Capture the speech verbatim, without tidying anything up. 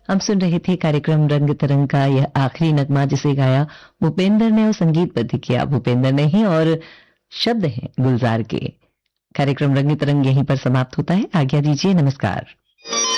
हम सुन रहे थे कार्यक्रम रंग तरंग का यह आखिरी नगमा, जिसे गाया भूपेंद्र ने और संगीतबद्ध किया भूपेंद्र ने ही, और शब्द हैं गुलजार के। कार्यक्रम रंग तरंग यहीं पर समाप्त होता है। आज्ञा दीजिए, नमस्कार।